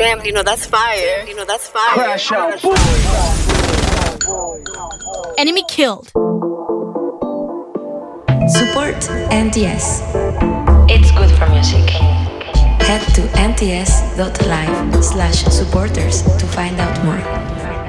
Damn, that's fire. That's fire. Crash out. Enemy killed. Support NTS. It's good for music. Head to nts.live/supporters to find out more.